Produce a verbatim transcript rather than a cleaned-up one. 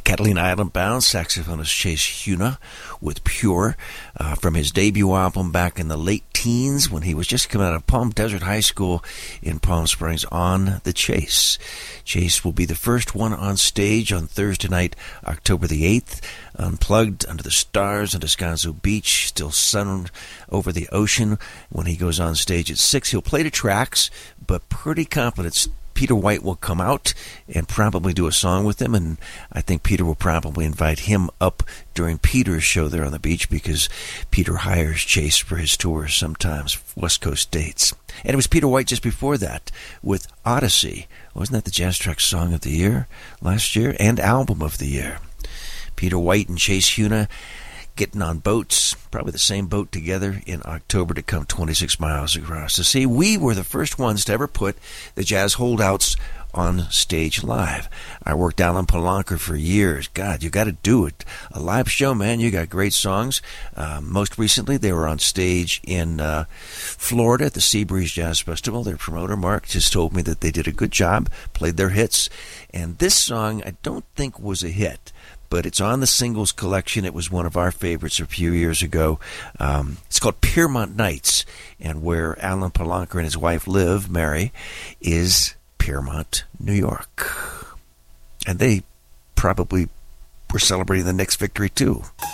Catalina Island Bound, saxophonist Chase Huna with Pure, uh, from his debut album back in the late teens when he was just coming out of Palm Desert High School in Palm Springs, On the Chase. Chase will be the first one on stage on Thursday night, October the eighth, unplugged under the stars on Descanso Beach, still sun over the ocean. When he goes on stage at six, he'll play the tracks, but pretty confident Peter White will come out and probably do a song with him, and I think Peter will probably invite him up during Peter's show there on the beach, because Peter hires Chase for his tours sometimes, West Coast dates. And it was Peter White just before that with Odyssey. Wasn't that the Jazz Track Song of the Year last year? And Album of the Year. Peter White and Chase Huna getting on boats, probably the same boat together in October to come twenty-six miles across the sea. We were the first ones to ever put the Jazz Holdouts on stage live. I worked down in Polanco for years. God, you got to do it. A live show, man. You got great songs. Uh, most recently, they were on stage in uh, Florida at the Seabreeze Jazz Festival. Their promoter, Mark, just told me that they did a good job, played their hits. And this song, I don't think was a hit, but it's on the singles collection. It was one of our favorites a few years ago. Um, it's called Piermont Nights, and where Alan Polanco and his wife live, Mary, is Piermont, New York. And they probably were celebrating the Knicks' victory, too.